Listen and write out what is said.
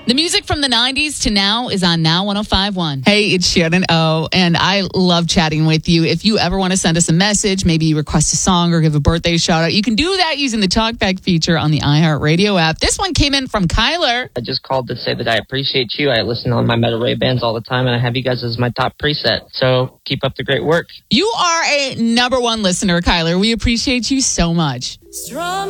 The music from the 90s to now is on Now 105.1. Hey, it's Shannon O, and I love chatting with you. If you ever want to send us a message, maybe request a song or give a birthday shout out, you can do that using the TalkBack feature on the iHeartRadio app. This one came in from Kyler. I just called to say that I appreciate you. I listen on my Meta Ray bands all the time, and I have you guys as my top preset. So keep up the great work. You are a number one listener, Kyler. We appreciate you so much. Strong.